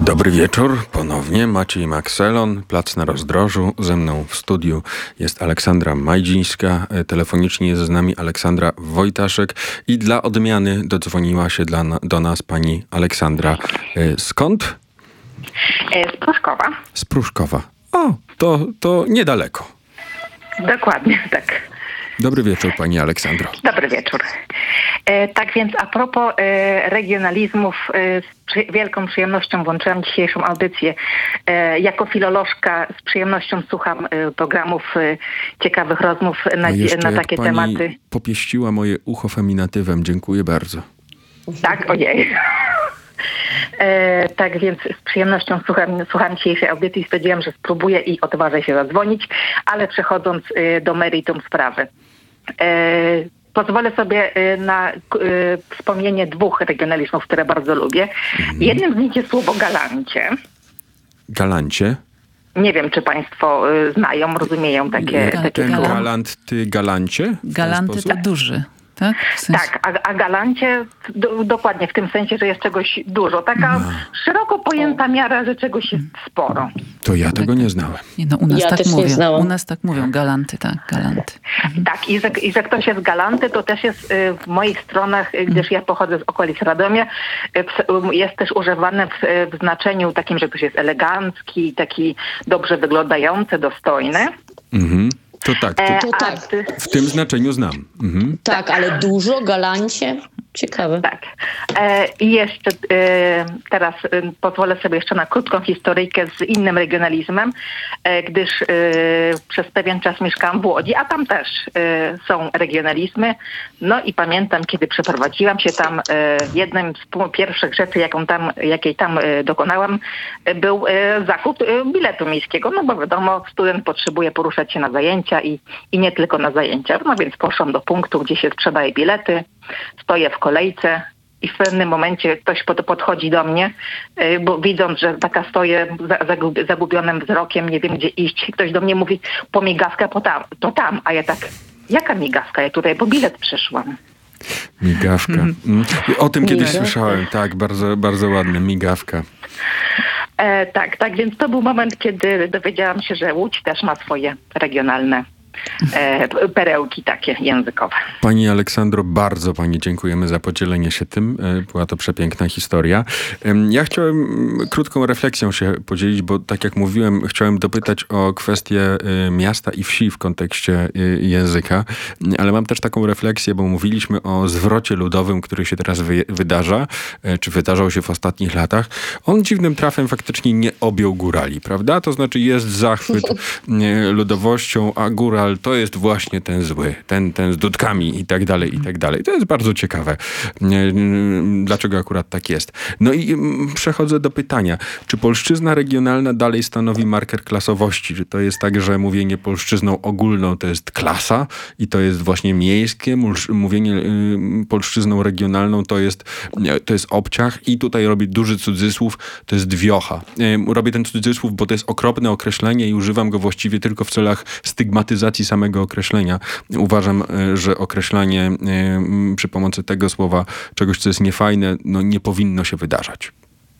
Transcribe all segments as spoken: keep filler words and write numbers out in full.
Dobry wieczór, ponownie Maciej Makselon, Plac na Rozdrożu. Ze mną w studiu jest Aleksandra Majdzińska, telefonicznie jest z nami Aleksandra Wojtaszek i dla odmiany dodzwoniła się dla, do nas pani Aleksandra. Skąd? Z Pruszkowa. Z Pruszkowa. O, to, to niedaleko. Dokładnie, tak. Dobry wieczór, pani Aleksandro. Dobry wieczór. E, tak więc a propos e, regionalizmów, e, z przy, wielką przyjemnością włączyłam dzisiejszą audycję. E, jako filolożka z przyjemnością słucham e, programów, e, ciekawych rozmów na, na takie pani tematy. Popieściła moje ucho feminatywem. Dziękuję bardzo. Tak, ojej. E, tak więc z przyjemnością słucham, słucham dzisiejszej audycji i stwierdziłam, że spróbuję i odważę się zadzwonić, ale przechodząc e, do meritum sprawy. E, pozwolę sobie e, na e, wspomnienie dwóch regionalizmów, które bardzo lubię. Mhm. Jednym z nich jest słowo galancie. Galancie? Nie wiem, czy państwo e, znają, rozumieją takie, Ten takie słowo. galant, ty galancie? Galanty to duży. Tak, w sensie... tak a, a galancie do, dokładnie w tym sensie, że jest czegoś dużo. Taka no. szeroko pojęta miara, że czegoś jest sporo. To ja tego nie znałem. Nie, no, u nas ja tak też mówią. nie znałam. U nas tak mówią, galanty, tak, galanty. Mhm. Tak, i że, i że ktoś jest galanty, to też jest y, w moich stronach, y, gdyż ja pochodzę z okolic Radomia, y, y, jest też używane w, y, w znaczeniu takim, że ktoś jest elegancki, taki dobrze wyglądający, dostojny. Mhm. To tak, to, E, To a tak. ty- w tym znaczeniu znam. Mhm. Tak, ale dużo, galancie. Ciekawe. Tak. E, I jeszcze e, teraz e, pozwolę sobie jeszcze na krótką historyjkę z innym regionalizmem, e, gdyż e, przez pewien czas mieszkałam w Łodzi, a tam też e, są regionalizmy. No i pamiętam, kiedy przeprowadziłam się tam, e, jednym z pierwszych rzeczy, jaką tam, jakiej tam e, dokonałam, e, był e, zakup e, biletu miejskiego, no bo wiadomo, student potrzebuje poruszać się na zajęcia i, i nie tylko na zajęcia. No więc poszłam do punktu, gdzie się sprzedaje bilety, stoję w kolejce i w pewnym momencie ktoś pod, podchodzi do mnie, bo widząc, że taka stoję zagub, zagubionym wzrokiem, nie wiem gdzie iść, ktoś do mnie mówi, po migawkę po tam, to tam, a ja tak, jaka migawka? Ja tutaj po bilet przyszłam. Migawka. Mm. O tym kiedyś migawka. Słyszałem, tak, bardzo, bardzo ładne, migawka. E, tak, tak, więc to był moment, kiedy dowiedziałam się, że Łódź też ma swoje regionalne E, perełki takie językowe. Pani Aleksandro, bardzo pani dziękujemy za podzielenie się tym. Była to przepiękna historia. Ja chciałem krótką refleksją się podzielić, bo tak jak mówiłem, chciałem dopytać o kwestię miasta i wsi w kontekście języka, ale mam też taką refleksję, bo mówiliśmy o zwrocie ludowym, który się teraz wy- wydarza, czy wydarzał się w ostatnich latach. On dziwnym trafem faktycznie nie objął górali, prawda? To znaczy jest zachwyt ludowością, a góral to jest właśnie ten zły, ten, ten z dudkami i tak dalej, i tak dalej. To jest bardzo ciekawe. Dlaczego akurat tak jest? No i przechodzę do pytania. Czy polszczyzna regionalna dalej stanowi marker klasowości? Czy to jest tak, że mówienie polszczyzną ogólną to jest klasa i to jest właśnie miejskie? Mówienie polszczyzną regionalną to jest, to jest obciach i tutaj robię duży cudzysłów, to jest wiocha. Robię ten cudzysłów, bo to jest okropne określenie i używam go właściwie tylko w celach stygmatyzacji samego określenia. Uważam, że określanie przy pomocy tego słowa czegoś, co jest niefajne, no nie powinno się wydarzać.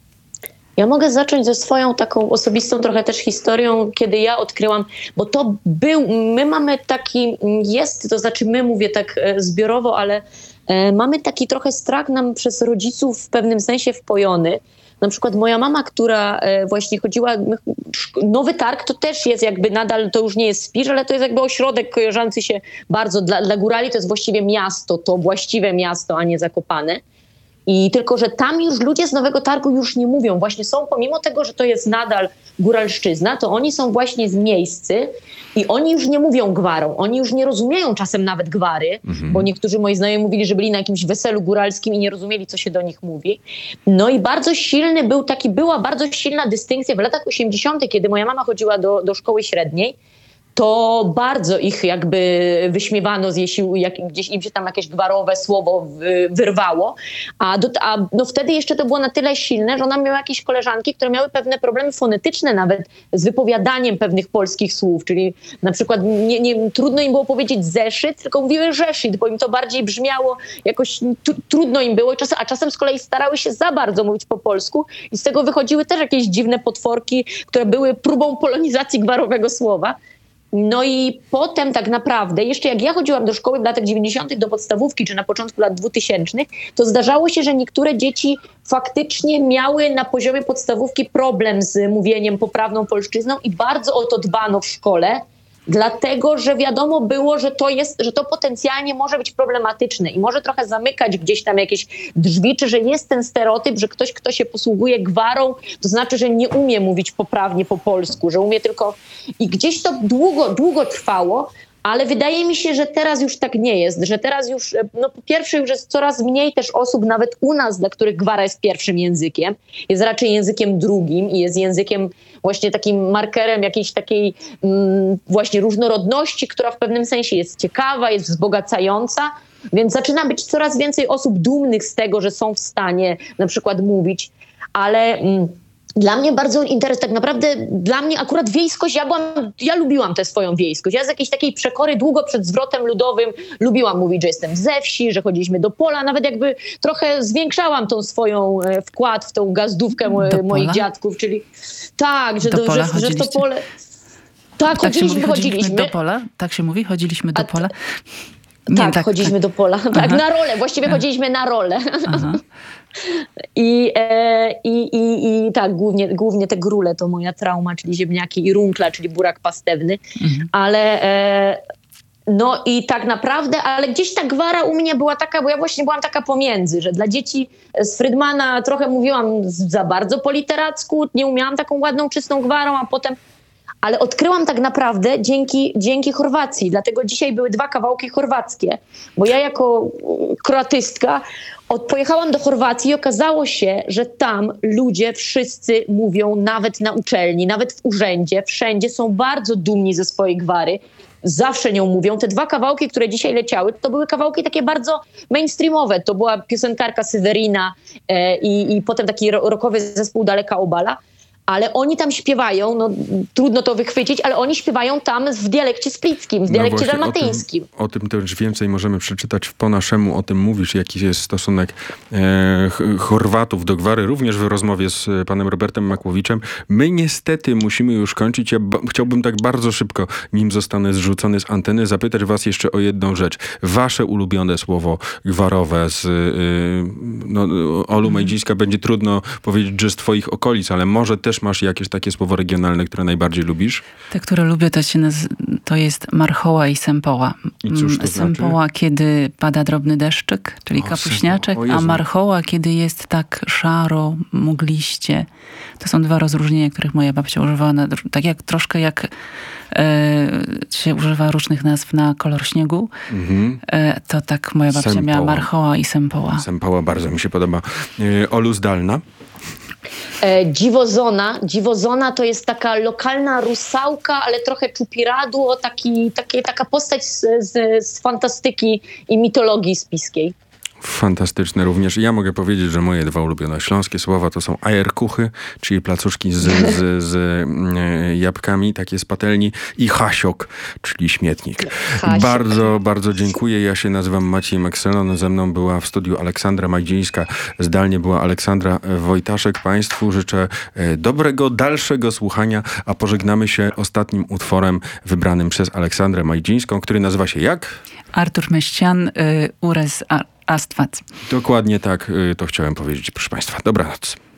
Ja mogę zacząć ze swoją taką osobistą trochę też historią, kiedy ja odkryłam, bo to był, my mamy taki, jest, to znaczy my mówię tak zbiorowo, ale e, mamy taki trochę strach nam przez rodziców w pewnym sensie wpojony. Na przykład moja mama, która e, właśnie chodziła, Nowy Targ to też jest jakby nadal, to już nie jest Spisz, ale to jest jakby ośrodek kojarzący się bardzo, dla, dla górali to jest właściwie miasto, to właściwe miasto, a nie Zakopane. I tylko, że tam już ludzie z Nowego Targu już nie mówią. Właśnie są, pomimo tego, że to jest nadal góralszczyzna, to oni są właśnie z miejscy i oni już nie mówią gwarą. Oni już nie rozumieją czasem nawet gwary, mhm. bo niektórzy moi znajomi mówili, że byli na jakimś weselu góralskim i nie rozumieli, co się do nich mówi. No i bardzo silny był taki, była bardzo silna dystynkcja w latach osiemdziesiątych, kiedy moja mama chodziła do, do szkoły średniej, to bardzo ich jakby wyśmiewano, zjesił, jak, gdzieś im się tam jakieś gwarowe słowo wyrwało, a, do, a no wtedy jeszcze to było na tyle silne, że ona miała jakieś koleżanki, które miały pewne problemy fonetyczne nawet z wypowiadaniem pewnych polskich słów, czyli na przykład nie, nie, trudno im było powiedzieć zeszyt, tylko mówiły rzeszit, bo im to bardziej brzmiało, jakoś tr- trudno im było, a czasem z kolei starały się za bardzo mówić po polsku i z tego wychodziły też jakieś dziwne potworki, które były próbą polonizacji gwarowego słowa. No i potem tak naprawdę, jeszcze jak ja chodziłam do szkoły w latach dziewięćdziesiątych do podstawówki, czy na początku lat dwutysięcznych, to zdarzało się, że niektóre dzieci faktycznie miały na poziomie podstawówki problem z mówieniem poprawną polszczyzną i bardzo o to dbano w szkole, dlatego że wiadomo było, że to jest, że to potencjalnie może być problematyczne i może trochę zamykać gdzieś tam jakieś drzwi, czy że jest ten stereotyp, że ktoś, kto się posługuje gwarą, to znaczy, że nie umie mówić poprawnie po polsku, że umie tylko... I gdzieś to długo, długo trwało, ale wydaje mi się, że teraz już tak nie jest, że teraz już, no po pierwsze już jest coraz mniej też osób, nawet u nas, dla których gwara jest pierwszym językiem, jest raczej językiem drugim i jest językiem właśnie takim markerem jakiejś takiej mm, właśnie różnorodności, która w pewnym sensie jest ciekawa, jest wzbogacająca, więc zaczyna być coraz więcej osób dumnych z tego, że są w stanie na przykład mówić, ale... Mm, Dla mnie bardzo interes, tak naprawdę dla mnie akurat wiejskość, ja, byłam, ja lubiłam tę swoją wiejskość. Ja z jakiejś takiej przekory długo przed zwrotem ludowym lubiłam mówić, że jestem ze wsi, że chodziliśmy do pola, nawet jakby trochę zwiększałam tą swoją e, wkład w tą gazdówkę mo, moich dziadków, czyli tak, że, do do, pola że, że w to pole... Tak, tak chodziliśmy, mówi, chodziliśmy chodziliśmy. do pola? Tak się mówi? Chodziliśmy do A, pola? Nie, tak, tak, chodziliśmy tak. do pola. Tak, Aha. na rolę. Właściwie Aha. chodziliśmy na rolę. Aha. I, e, i, i, I tak, głównie, głównie te grule to moja trauma, czyli ziemniaki i runkla, czyli burak pastewny. Mhm. Ale e, no i tak naprawdę, ale gdzieś ta gwara u mnie była taka, bo ja właśnie byłam taka pomiędzy, że dla dzieci z Frydmana trochę mówiłam za bardzo po literacku, nie umiałam taką ładną, czystą gwarą, a potem... Ale odkryłam tak naprawdę dzięki, dzięki Chorwacji. Dlatego dzisiaj były dwa kawałki chorwackie. Bo ja jako kroatystka od, pojechałam do Chorwacji i okazało się, że tam ludzie wszyscy mówią nawet na uczelni, nawet w urzędzie, wszędzie są bardzo dumni ze swojej gwary. Zawsze nią mówią. Te dwa kawałki, które dzisiaj leciały, to były kawałki takie bardzo mainstreamowe. To była piosenkarka Sewerina e, i, i potem taki rockowy zespół Daleka Obala. Ale oni tam śpiewają, no trudno to wychwycić, ale oni śpiewają tam w dialekcie splickim, w dialekcie no dalmatyńskim. O tym, o tym też więcej możemy przeczytać w Po naszemu, o tym mówisz, jaki jest stosunek e, Chorwatów do gwary, również w rozmowie z panem Robertem Makłowiczem. My niestety musimy już kończyć. Ja ba- chciałbym tak bardzo szybko, nim zostanę zrzucony z anteny, zapytać was jeszcze o jedną rzecz. Wasze ulubione słowo gwarowe z y, no, Olu Mejdzińska będzie trudno powiedzieć, że z twoich okolic, ale może też masz jakieś takie słowo regionalne, które najbardziej lubisz? Te, które lubię, to, się naz- to jest marchoła i sempoła. I cóż to Sempoła, znaczy? kiedy pada drobny deszczyk, czyli O, kapuśniaczek, sempoła. O a Jezu. marchoła, kiedy jest tak szaro, mgliście. To są dwa rozróżnienia, których moja babcia używała, na, tak jak troszkę jak e, się używa różnych nazw na kolor śniegu, Mhm. e, to tak moja babcia Sempoła. miała marchoła i sempoła. Sempoła bardzo mi się podoba. E, Olu Zdalna? E, dziwozona. Dziwozona to jest taka lokalna rusałka, ale trochę czupiradło, taki, taki, taka postać z, z, z fantastyki i mitologii spiskiej. Fantastyczne również. Ja mogę powiedzieć, że moje dwa ulubione śląskie słowa to są ajerkuchy, czyli placuszki z, z, z e, jabłkami, takie z patelni, i hasiok, czyli śmietnik. Hasiok. Bardzo, bardzo dziękuję. Ja się nazywam Maciej Mekselon. Ze mną była w studiu Aleksandra Majdzińska. Zdalnie była Aleksandra Wojtaszek. Państwu życzę e, dobrego, dalszego słuchania, a pożegnamy się ostatnim utworem wybranym przez Aleksandrę Majdzińską, który nazywa się jak? Artur Meścian, y, Ures Astwat. Dokładnie tak, y, to chciałem powiedzieć, proszę państwa. Dobranoc.